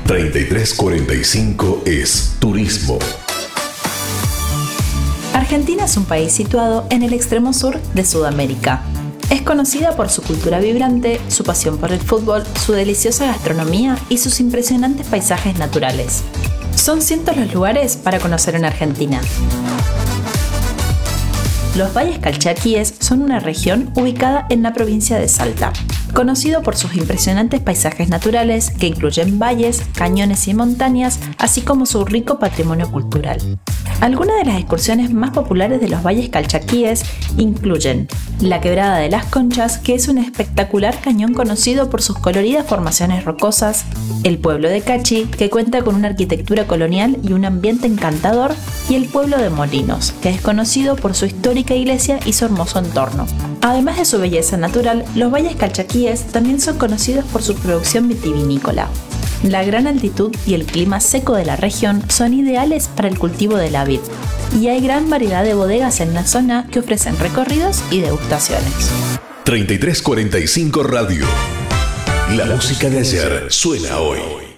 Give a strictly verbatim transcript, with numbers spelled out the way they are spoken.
treinta y tres cuarenta y cinco es Turismo. Argentina es un país situado en el extremo sur de Sudamérica. Es conocida por su cultura vibrante, su pasión por el fútbol, su deliciosa gastronomía y sus impresionantes paisajes naturales. Son cientos los lugares para conocer en Argentina. Los Valles Calchaquíes son una región ubicada en la provincia de Salta, conocido por sus impresionantes paisajes naturales que incluyen valles, cañones y montañas, así como su rico patrimonio cultural. Algunas de las excursiones más populares de los Valles Calchaquíes incluyen la Quebrada de las Conchas, que es un espectacular cañón conocido por sus coloridas formaciones rocosas, el pueblo de Cachi, que cuenta con una arquitectura colonial y un ambiente encantador, y el pueblo de Molinos, que es conocido por su histórica iglesia y su hermoso entorno. Además de su belleza natural, los Valles Calchaquíes también son conocidos por su producción vitivinícola. La gran altitud y el clima seco de la región son ideales para el cultivo de la vid, y hay gran variedad de bodegas en la zona que ofrecen recorridos y degustaciones. treinta y tres cuarenta y cinco Radio. La música de ayer suena hoy.